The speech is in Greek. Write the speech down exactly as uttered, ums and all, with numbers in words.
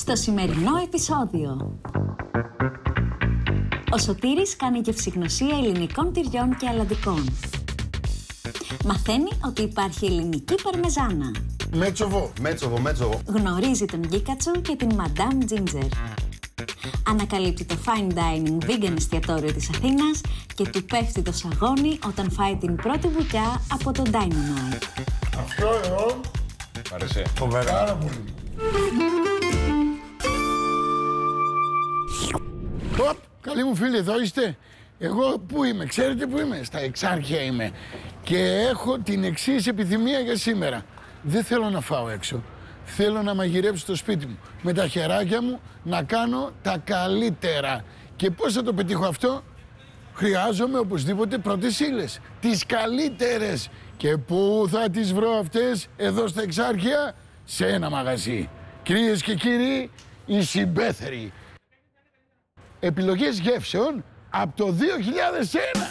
Στο σημερινό επεισόδιο, ο Σωτήρης κάνει γευσηγνωσία ελληνικών τυριών και αλαντικών. Μαθαίνει ότι υπάρχει ελληνική παρμεζάνα. Μέτσοβο. Μέτσοβο, μέτσοβο. Γνωρίζει τον Γκίκατσο και την Madame Ginger. Ανακαλύπτει το fine dining vegan εστιατόριο της Αθήνας και του πέφτει το σαγόνι όταν φάει την πρώτη βουτιά από το Dynamite. Αυτό εδώ... Μ' άρεσε. Φοβερά. Πάρα πολύ. Οπ, καλοί μου φίλοι, εδώ είστε. Εγώ πού είμαι, ξέρετε πού είμαι, στα Εξάρχεια είμαι. Και έχω την εξής επιθυμία για σήμερα. Δεν θέλω να φάω έξω. Θέλω να μαγειρέψω στο σπίτι μου. Με τα χεράκια μου να κάνω τα καλύτερα. Και πώς θα το πετύχω αυτό? Χρειάζομαι οπωσδήποτε πρώτες ύλες. Τις καλύτερες. Και πού θα τις βρω αυτές? Εδώ στα Εξάρχεια, σε ένα μαγαζί. Κυρίες και κύριοι, η Συμπέθερη. Επιλογές γεύσεων από το δύο χιλιάδες ένα.